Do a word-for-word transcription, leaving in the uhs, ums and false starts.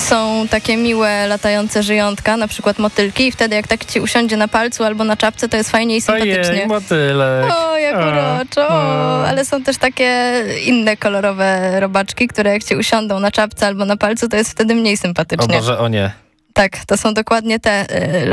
są takie miłe, latające żyjątka, na przykład motylki i wtedy jak tak ci usiądzie na palcu albo na czapce, to jest fajnie i sympatycznie. Ojej, motylek. O, jak uroczo. O, ale są też takie inne kolorowe robaczki, które jak ci usiądą na czapce albo na palcu, to jest wtedy mniej sympatycznie. O Boże, o nie. Tak, to są dokładnie te